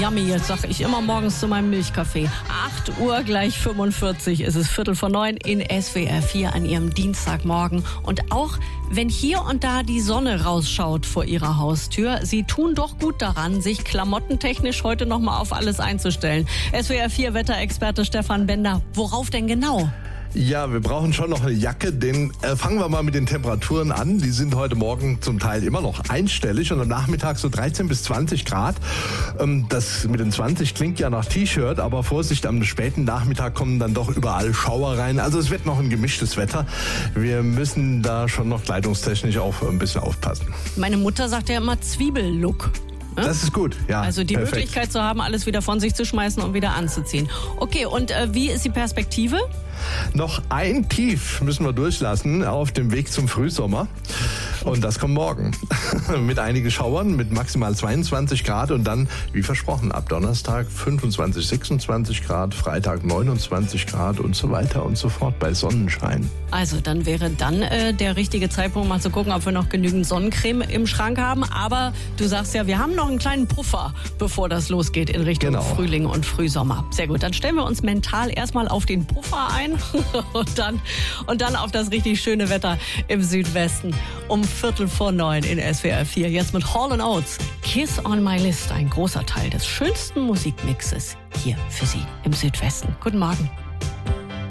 Yummy, jetzt sage ich immer morgens zu meinem Milchkaffee. 8 Uhr gleich 45 ist es 8:45 in SWR 4 an Ihrem Dienstagmorgen. Und auch wenn hier und da die Sonne rausschaut vor Ihrer Haustür, Sie tun doch gut daran, sich klamottentechnisch heute nochmal auf alles einzustellen. SWR 4 Wetterexperte Stefan Bender, worauf denn genau? Ja, wir brauchen schon noch eine Jacke, denn fangen wir mal mit den Temperaturen an. Die sind heute Morgen zum Teil immer noch einstellig und am Nachmittag so 13 bis 20 Grad. Das mit den 20 klingt ja nach T-Shirt, aber Vorsicht, am späten Nachmittag kommen dann doch überall Schauer rein. Also es wird noch ein gemischtes Wetter. Wir müssen da schon noch kleidungstechnisch auch ein bisschen aufpassen. Meine Mutter sagt ja immer Zwiebellook. Das ist gut, ja. Also die perfekt. Möglichkeit zu haben, alles wieder von sich zu schmeißen und wieder anzuziehen. Okay, und wie ist die Perspektive? Noch ein Tief müssen wir durchlassen auf dem Weg zum Frühsommer. Und das kommt morgen. Mit einigen Schauern, mit maximal 22 Grad und dann, wie versprochen, ab Donnerstag 25, 26 Grad, Freitag 29 Grad und so weiter und so fort bei Sonnenschein. Also dann wäre dann der richtige Zeitpunkt, mal zu gucken, ob wir noch genügend Sonnencreme im Schrank haben. Aber du sagst ja, wir haben noch einen kleinen Puffer, bevor das losgeht in Richtung Frühling und Frühsommer. Sehr gut, dann stellen wir uns mental erstmal auf den Puffer ein und dann auf das richtig schöne Wetter im Südwesten um 8:45 in SWR 4. Jetzt mit Hall & Oates, Kiss on My List, ein großer Teil des schönsten Musikmixes hier für Sie im Südwesten. Guten Morgen.